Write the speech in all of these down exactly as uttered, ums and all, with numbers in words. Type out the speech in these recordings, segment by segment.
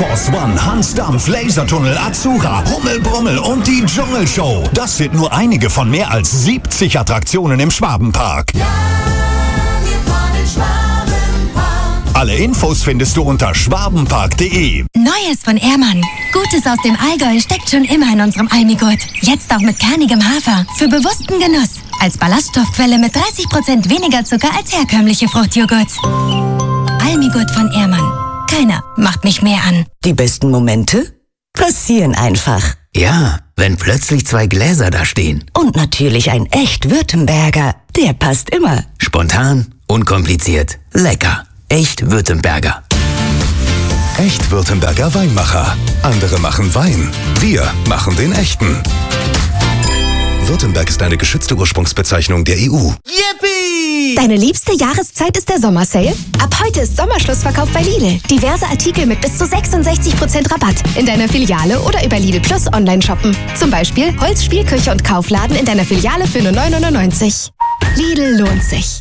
Force One, Hansdampf, Lasertunnel, Azura, Hummelbrummel und die Dschungelshow. Das sind nur einige von mehr als siebzig Attraktionen im Schwabenpark. Ja, wir fahren in Schwabenpark. Alle Infos findest du unter schwabenpark punkt de. Neues von Ehrmann. Gutes aus dem Allgäu steckt schon immer in unserem Almigurt. Jetzt auch mit kernigem Hafer. Für bewussten Genuss. Als Ballaststoffquelle mit dreißig Prozent weniger Zucker als herkömmliche Fruchtjoghurts. Almigurt von Ehrmann. Keiner macht mich mehr an. Die besten Momente passieren einfach. Ja, wenn plötzlich zwei Gläser da stehen. Und natürlich ein echt Württemberger. Der passt immer. Spontan, unkompliziert, lecker. Echt Württemberger. Echt Württemberger Weinmacher. Andere machen Wein. Wir machen den echten. Württemberg ist eine geschützte Ursprungsbezeichnung der E U. Yippie! Deine liebste Jahreszeit ist der Sommersale? Ab heute ist Sommerschlussverkauf bei Lidl. Diverse Artikel mit bis zu sechsundsechzig Prozent Rabatt. In deiner Filiale oder über Lidl Plus online shoppen. Zum Beispiel Holz, Spielküche und Kaufladen in deiner Filiale für nur neun neunundneunzig. Lidl lohnt sich.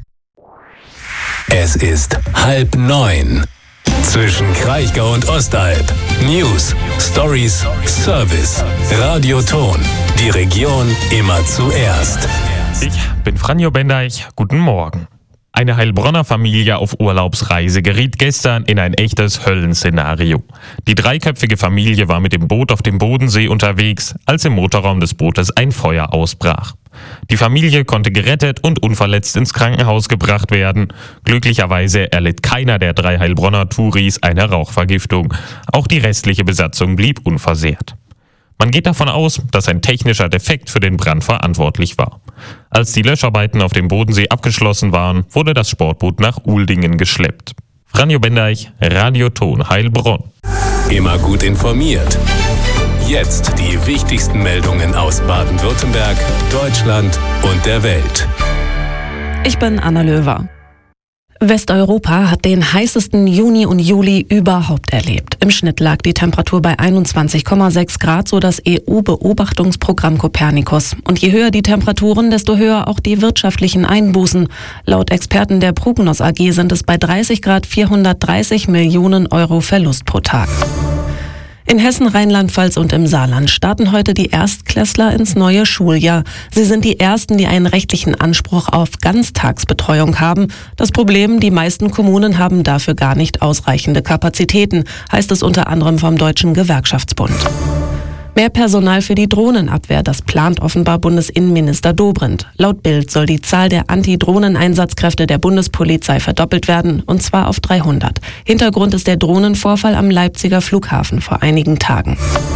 Es ist halb neun. Zwischen Kraichgau und Ostalb. News, Stories, Service, Radioton. Die Region immer zuerst. Ich bin Franjo Bendeich. Guten Morgen. Eine Heilbronner Familie auf Urlaubsreise geriet gestern in ein echtes Höllenszenario. Die dreiköpfige Familie war mit dem Boot auf dem Bodensee unterwegs, als im Motorraum des Bootes ein Feuer ausbrach. Die Familie konnte gerettet und unverletzt ins Krankenhaus gebracht werden. Glücklicherweise erlitt keiner der drei Heilbronner Touris eine Rauchvergiftung. Auch die restliche Besatzung blieb unversehrt. Man geht davon aus, dass ein technischer Defekt für den Brand verantwortlich war. Als die Löscharbeiten auf dem Bodensee abgeschlossen waren, wurde das Sportboot nach Uldingen geschleppt. Franjo Bendeich, Radioton Heilbronn. Immer gut informiert. Jetzt die wichtigsten Meldungen aus Baden-Württemberg, Deutschland und der Welt. Ich bin Anna Löwer. Westeuropa hat den heißesten Juni und Juli überhaupt erlebt. Im Schnitt lag die Temperatur bei einundzwanzig Komma sechs Grad, so das E U-Beobachtungsprogramm Copernicus. Und je höher die Temperaturen, desto höher auch die wirtschaftlichen Einbußen. Laut Experten der Prognos A G sind es bei dreißig Grad vierhundertdreißig Millionen Euro Verlust pro Tag. In Hessen, Rheinland-Pfalz und im Saarland starten heute die Erstklässler ins neue Schuljahr. Sie sind die ersten, die einen rechtlichen Anspruch auf Ganztagsbetreuung haben. Das Problem, die meisten Kommunen haben dafür gar nicht ausreichende Kapazitäten, heißt es unter anderem vom Deutschen Gewerkschaftsbund. Mehr Personal für die Drohnenabwehr, das plant offenbar Bundesinnenminister Dobrindt. Laut Bild soll die Zahl der Anti-Drohnen-Einsatzkräfte der Bundespolizei verdoppelt werden, und zwar auf dreihundert. Hintergrund ist der Drohnenvorfall am Leipziger Flughafen vor einigen Tagen.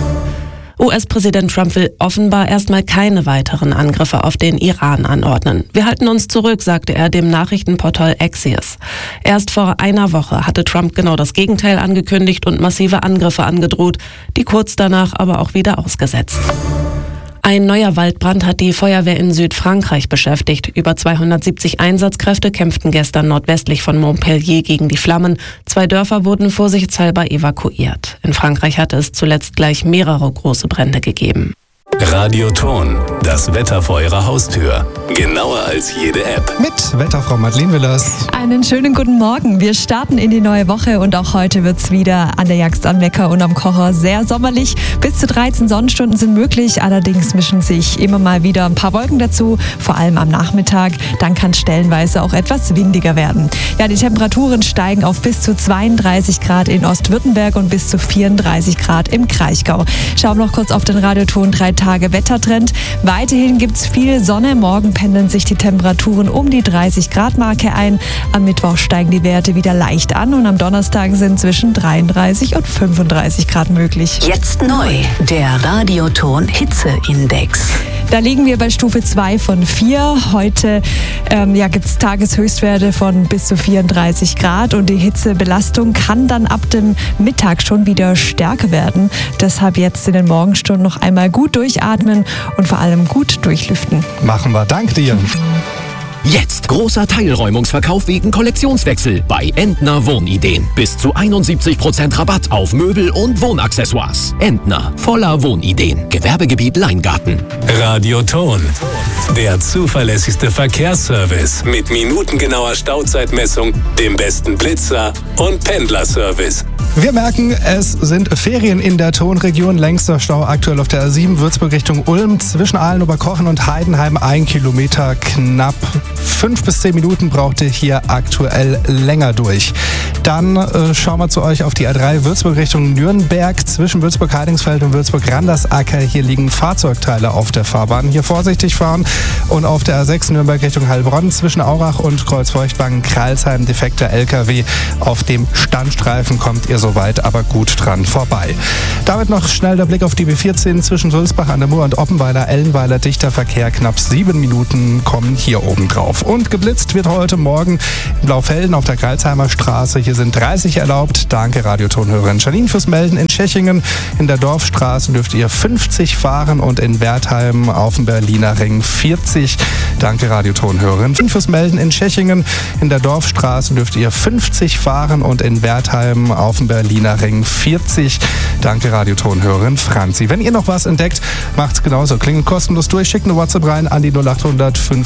U S-Präsident Trump will offenbar erstmal keine weiteren Angriffe auf den Iran anordnen. Wir halten uns zurück, sagte er dem Nachrichtenportal Axios. Erst vor einer Woche hatte Trump genau das Gegenteil angekündigt und massive Angriffe angedroht, die kurz danach aber auch wieder ausgesetzt. Ein neuer Waldbrand hat die Feuerwehr in Südfrankreich beschäftigt. Über zweihundertsiebzig Einsatzkräfte kämpften gestern nordwestlich von Montpellier gegen die Flammen. Zwei Dörfer wurden vorsichtshalber evakuiert. In Frankreich hatte es zuletzt gleich mehrere große Brände gegeben. Radioton, das Wetter vor Ihrer Haustür. Genauer als jede App. Mit Wetterfrau Madeleine Willers. Einen schönen guten Morgen. Wir starten in die neue Woche und auch heute wird es wieder an der Jagd am Wecker und am Kocher sehr sommerlich. Bis zu dreizehn Sonnenstunden sind möglich, allerdings mischen sich immer mal wieder ein paar Wolken dazu, vor allem am Nachmittag. Dann kann es stellenweise auch etwas windiger werden. Ja, die Temperaturen steigen auf bis zu zweiunddreißig Grad in Ostwürttemberg und bis zu vierunddreißig Grad im Kraichgau. Schauen wir noch kurz auf den Radioton drei Tage Wettertrend. Weiterhin gibt es viel Sonne. Morgen pendeln sich die Temperaturen um die dreißig Grad Marke ein. Am Mittwoch steigen die Werte wieder leicht an und am Donnerstag sind zwischen dreiunddreißig und fünfunddreißig Grad möglich. Jetzt neu, der Radioton Hitzeindex. Da liegen wir bei Stufe zwei von vier. Heute ähm, ja, gibt es Tageshöchstwerte von bis zu vierunddreißig Grad und die Hitzebelastung kann dann ab dem Mittag schon wieder stärker werden. Deshalb jetzt in den Morgenstunden noch einmal gut durchatmen und vor allem gut durchlüften. Machen wir. Dank dir. Jetzt großer Teilräumungsverkauf wegen Kollektionswechsel bei Entner Wohnideen. Bis zu einundsiebzig Prozent Rabatt auf Möbel und Wohnaccessoires. Entner, voller Wohnideen. Gewerbegebiet Leingarten. Radioton, der zuverlässigste Verkehrsservice mit minutengenauer Stauzeitmessung, dem besten Blitzer und Pendlerservice. Wir merken, es sind Ferien in der Tonregion. Längster Stau aktuell auf der A sieben Würzburg Richtung Ulm. Zwischen Aalen, Oberkochen und Heidenheim ein Kilometer. Knapp fünf bis zehn Minuten braucht ihr hier aktuell länger durch. Dann äh, schauen wir zu euch auf die A drei Würzburg Richtung Nürnberg. Zwischen Würzburg-Heidingsfeld und Würzburg-Randersacker. Hier liegen Fahrzeugteile auf der Fahrbahn. Hier vorsichtig fahren. Und auf der A sechs Nürnberg Richtung Heilbronn. Zwischen Aurach und Kreuzfeuchtwangen-Kralsheim defekter L K W. Auf dem Standstreifen kommt ihr soweit aber gut dran vorbei. Damit noch schnell der Blick auf die B vierzehn zwischen Sulzbach an der Mur und Oppenweiler, Ellenweiler, dichter Verkehr, knapp sieben Minuten kommen hier oben drauf. Und geblitzt wird heute Morgen in Blaufelden auf der Kreilsheimer Straße. Hier sind dreißig erlaubt. Danke, Radiotonhörerin Janine, fürs Melden. In Tschechingen in der Dorfstraße dürft ihr fünfzig fahren und in Wertheim auf dem Berliner Ring vierzig. Danke, Radiotonhörerin fürs Melden. In Tschechingen in der Dorfstraße dürft ihr fünfzig fahren und in Wertheim auf dem Berliner Ring vierzig. Danke, Radiotonhörerin Franzi. Wenn ihr noch was entdeckt, macht's genauso. Klingelt kostenlos durch, schickt eine WhatsApp rein an die null acht hundert fünf